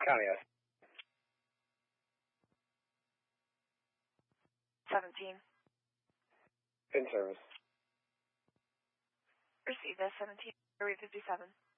County S. 17. In service. Receive this, 17, Area 57.